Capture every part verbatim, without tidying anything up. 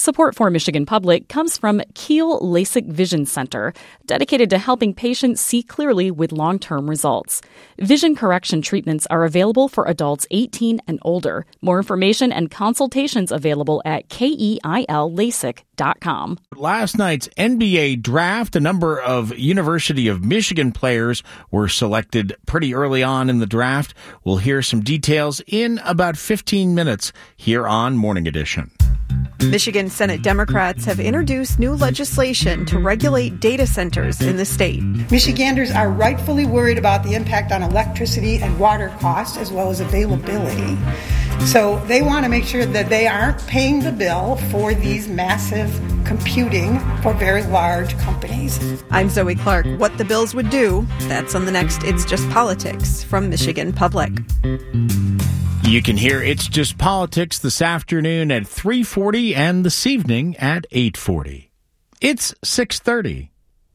Support for Michigan Public comes from Kiel LASIK Vision Center, dedicated to helping patients see clearly with long-term results. Vision correction treatments are available for adults eighteen and older. More information and consultations available at keil lasik dot com. Last night's N B A draft, a number of University of Michigan players were selected pretty early on in the draft. We'll hear some details in about fifteen minutes here on Morning Edition. Michigan Senate Democrats have introduced new legislation to regulate data centers in the state. Michiganders are rightfully worried about the impact on electricity and water costs as well as availability. So they want to make sure that they aren't paying the bill for these massive computing for very large companies. I'm Zoe Clark. What the bills would do, that's on the next It's Just Politics from Michigan Public. You can hear It's Just Politics this afternoon at three forty and this evening at eight forty. It's six thirty.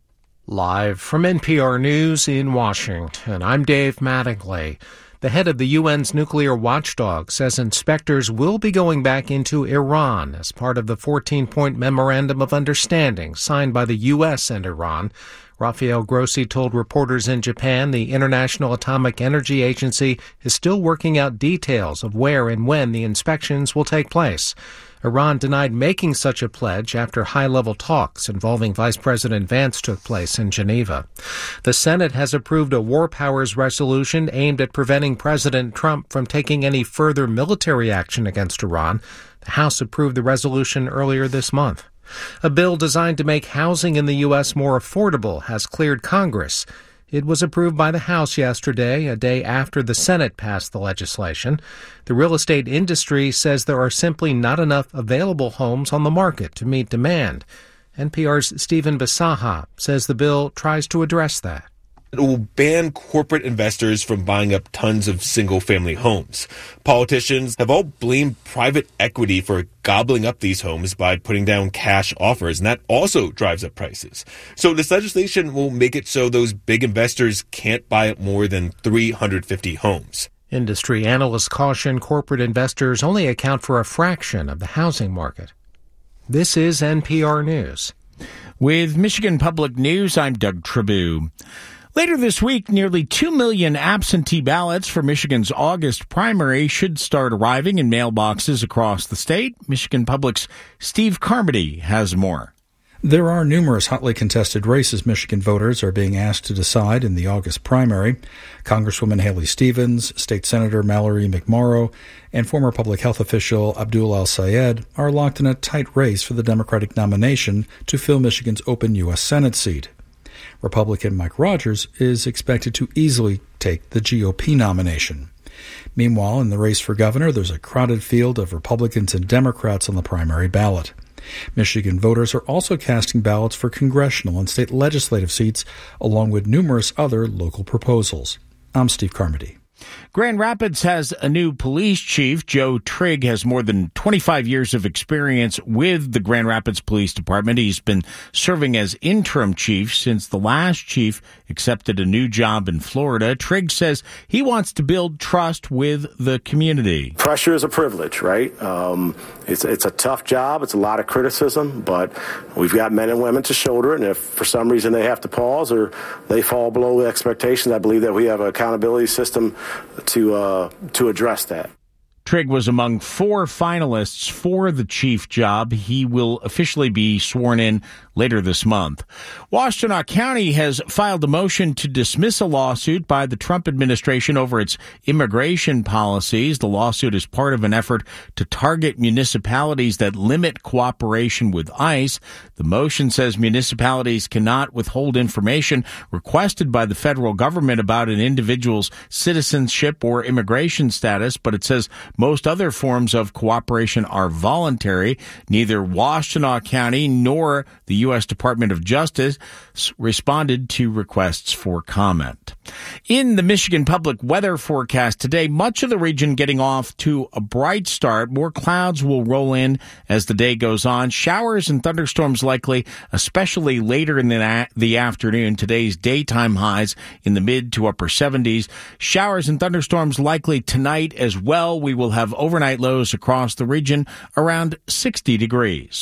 Live from N P R News in Washington, I'm Dave Mattingly. The head of the U N's nuclear watchdog says inspectors will be going back into Iran as part of the fourteen-point memorandum of understanding signed by the U S and Iran. Rafael Grossi told reporters in Japan the International Atomic Energy Agency is still working out details of where and when the inspections will take place. Iran denied making such a pledge after high-level talks involving Vice President Vance took place in Geneva. The Senate has approved a war powers resolution aimed at preventing President Trump from taking any further military action against Iran. The House approved the resolution earlier this month. A bill designed to make housing in the U S more affordable has cleared Congress. It was approved by the House yesterday, a day after the Senate passed the legislation. The real estate industry says there are simply not enough available homes on the market to meet demand. N P R's Stephen Bisaha says the bill tries to address that. It will ban corporate investors from buying up tons of single-family homes. Politicians have all blamed private equity for gobbling up these homes by putting down cash offers, and that also drives up prices. So this legislation will make it so those big investors can't buy up more than three hundred fifty homes. Industry analysts caution corporate investors only account for a fraction of the housing market. This is N P R News. With Michigan Public News, I'm Doug Tribou. Later this week, nearly two million absentee ballots for Michigan's August primary should start arriving in mailboxes across the state. Michigan Public's Steve Carmody has more. There are numerous hotly contested races Michigan voters are being asked to decide in the August primary. Congresswoman Haley Stevens, State Senator Mallory McMorrow, and former public health official Abdul Al-Sayed are locked in a tight race for the Democratic nomination to fill Michigan's open U S Senate seat. Republican Mike Rogers is expected to easily take the G O P nomination. Meanwhile, in the race for governor, there's a crowded field of Republicans and Democrats on the primary ballot. Michigan voters are also casting ballots for congressional and state legislative seats, along with numerous other local proposals. I'm Steve Carmody. Grand Rapids has a new police chief. Joe Trigg has more than twenty-five years of experience with the Grand Rapids Police Department. He's been serving as interim chief since the last chief accepted a new job in Florida. Trigg says he wants to build trust with the community. Pressure is a privilege, right? Um, it's, it's a tough job. It's a lot of criticism, but we've got men and women to shoulder it. And if for some reason they have to pause or they fall below the expectations, I believe that we have an accountability system to uh, to address that. Trigg was among four finalists for the chief job. He will officially be sworn in later this month. Washtenaw County has filed a motion to dismiss a lawsuit by the Trump administration over its immigration policies. The lawsuit is part of an effort to target municipalities that limit cooperation with ICE. The motion says municipalities cannot withhold information requested by the federal government about an individual's citizenship or immigration status, but it says most other forms of cooperation are voluntary. Neither Washtenaw County nor the U S Department of Justice responded to requests for comment. In the Michigan Public weather forecast today, much of the region getting off to a bright start. More clouds will roll in as the day goes on. Showers and thunderstorms likely, especially later in the, the afternoon. Today's daytime highs in the mid to upper seventies. Showers and thunderstorms likely tonight as well. We will have overnight lows across the region around sixty degrees.